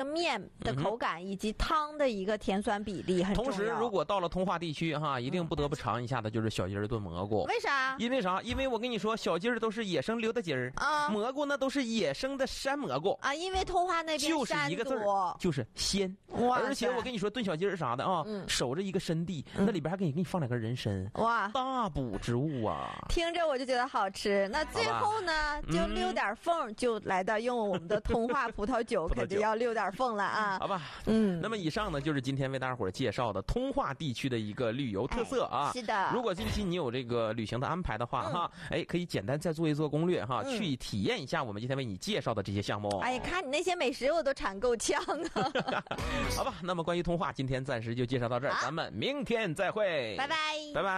面的口感以及汤的一个甜酸比例很重要。 同时，如果到了通化地区哈，一定不得不尝一下的就是小鸡儿炖蘑菇。 为啥？ 因为啥？因为我跟你说，小鸡儿都是野生溜达鸡儿啊，蘑菇呢都是野生的山蘑菇啊。因为通化那边就是一个字儿，就是鲜。而且我跟你说，炖小鸡儿啥的啊，守着一个深地，那里边还给你放两根人参，哇，大补之物啊！ 听着我就觉得好吃。那最后呢，就溜点缝，就来到用我们的通化葡萄酒，肯定要溜点缝了啊。 好吧，那么以上呢就是今天为大伙儿介绍的通化地区的一个旅游特色啊。 是的， 如果近期你有这个旅行的安排的话哈，可以简单再做一做攻略哈，去体验一下我们今天为你介绍的这些项目。 哎呀，看你那些美食我都馋够呛啊。 好吧，那么关于通化今天暂时就介绍到这儿，咱们明天再会， 拜拜， 拜拜。